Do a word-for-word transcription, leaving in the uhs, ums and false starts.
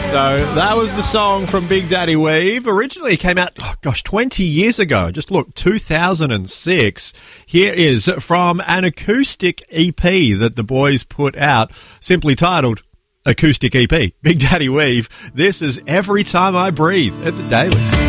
So that was the song from Big Daddy Weave. Originally it came out, oh gosh, twenty years ago. Just look, two thousand six. Here is from an acoustic E P that the boys put out, simply titled Acoustic E P. Big Daddy Weave. This is Every Time I Breathe at the Daily.